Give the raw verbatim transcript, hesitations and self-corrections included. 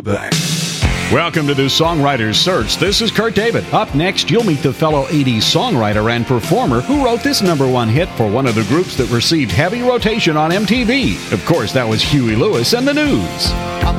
Back. Welcome to the Songwriter's Search. This is Kurt David. Up next, you'll meet the fellow eighties songwriter and performer who wrote this number one hit for one of the groups that received heavy rotation on M T V. Of course, that was Huey Lewis and the News.